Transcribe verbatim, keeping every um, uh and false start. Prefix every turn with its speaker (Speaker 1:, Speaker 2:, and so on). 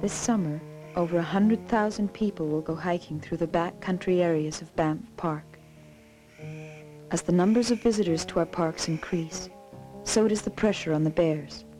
Speaker 1: This summer, over a hundred thousand people will go hiking through the backcountry areas of Banff Park. As the numbers of visitors to our parks increase, so does the pressure on the bears.